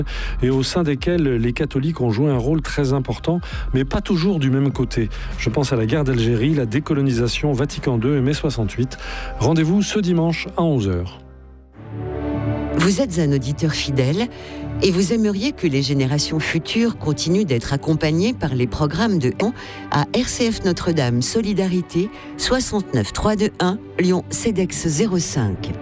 et au sein desquels les catholiques ont joué un rôle très important, mais pas toujours du même côté. Je pense à la guerre d'Algérie, la décolonisation, Vatican II et mai 68. Rendez-vous ce dimanche à 11h. Vous êtes un auditeur fidèle et vous aimeriez que les générations futures continuent d'être accompagnées par les programmes de Lyon à RCF Notre-Dame Solidarité 69 321 Lyon CEDEX 05.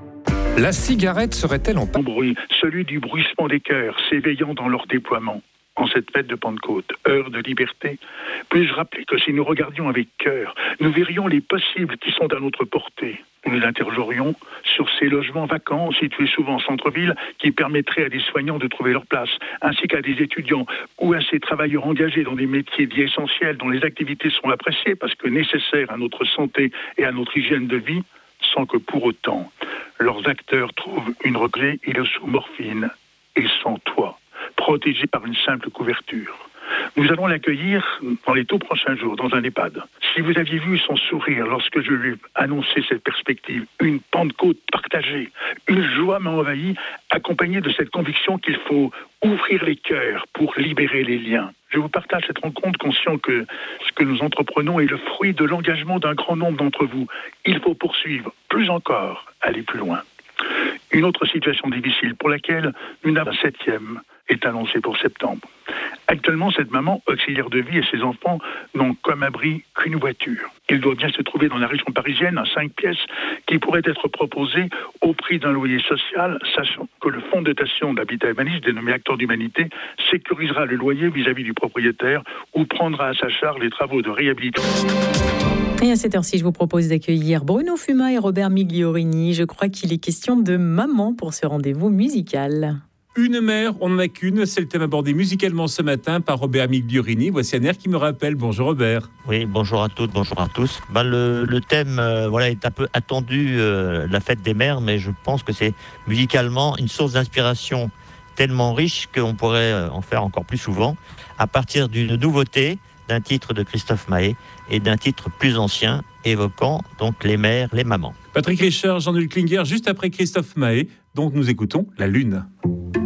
La cigarette serait-elle en bruit, celui du bruissement des cœurs s'éveillant dans leur déploiement. En cette fête de Pentecôte, heure de liberté, puis-je rappeler que si nous regardions avec cœur, nous verrions les possibles qui sont à notre portée. Nous nous interrogerions sur ces logements vacants situés souvent en centre-ville qui permettraient à des soignants de trouver leur place, ainsi qu'à des étudiants ou à ces travailleurs engagés dans des métiers dits essentiels dont les activités sont appréciées parce que nécessaires à notre santé et à notre hygiène de vie, sans que pour autant leurs acteurs trouvent une reclé et le sous morphine et sans toit, protégés par une simple couverture. Nous allons l'accueillir dans les tout prochains jours, dans un EHPAD. Si vous aviez vu son sourire lorsque je lui ai annoncé cette perspective, une Pentecôte partagée, une joie m'a envahi, accompagnée de cette conviction qu'il faut ouvrir les cœurs pour libérer les liens. Je vous partage cette rencontre conscient que ce que nous entreprenons est le fruit de l'engagement d'un grand nombre d'entre vous. Il faut poursuivre, plus encore, aller plus loin. Une autre situation difficile pour laquelle une 7e est annoncée pour septembre. Actuellement, cette maman, auxiliaire de vie, et ses enfants n'ont comme abri qu'une voiture. Il doit bien se trouver dans la région parisienne un 5 pièces qui pourrait être proposé au prix d'un loyer social, sachant que le fonds de dotation d'habitat humaniste, dénommé Acteur d'Humanité, sécurisera le loyer vis-à-vis du propriétaire ou prendra à sa charge les travaux de réhabilitation. Et à cette heure-ci, je vous propose d'accueillir Bruno Fuma et Robert Migliorini. Je crois qu'il est question de maman pour ce rendez-vous musical. Une mère, on n'en a qu'une, c'est le thème abordé musicalement ce matin par Robert Migliorini. Voici un air qui me rappelle. Bonjour Robert. Oui, bonjour à toutes, bonjour à tous. Le thème est un peu attendu, la fête des mères, mais je pense que c'est musicalement une source d'inspiration tellement riche qu'on pourrait en faire encore plus souvent, à partir d'une nouveauté, d'un titre de Christophe Maé et d'un titre plus ancien, évoquant donc les mères, les mamans. Patrick Richard, Jean-Luc Klinger, juste après Christophe Maé, donc nous écoutons La Lune.